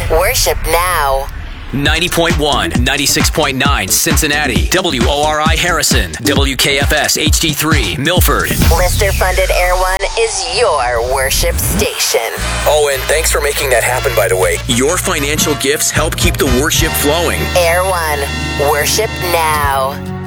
Worship now. 90.1, 96.9 Cincinnati, WORI Harrison, WKFS HD3 Milford. Listener-funded Air One is your worship station. Oh, and thanks for making that happen, by the way. Your financial gifts help keep the worship flowing. Air One. Worship now.